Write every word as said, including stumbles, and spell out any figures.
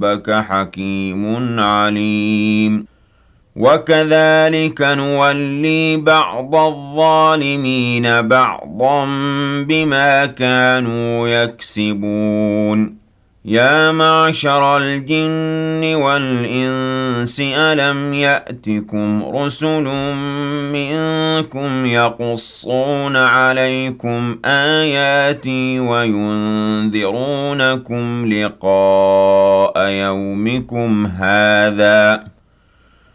رَبَّكَ حَكِيمٌ عَلِيمٌ وَكَذَلِكَ نُوَلِّي بَعْضَ الظَّالِمِينَ بَعْضًا بِمَا كَانُوا يَكْسِبُونَ يَا مَعْشَرَ الْجِنِّ وَالْإِنسِ أَلَمْ يَأْتِكُمْ رُسُلٌ مِّنكُمْ يَقُصُّونَ عَلَيْكُمْ آيَاتِي وَيُنذِرُونَكُمْ لِقَاءَ يَوْمِكُمْ هَٰذَا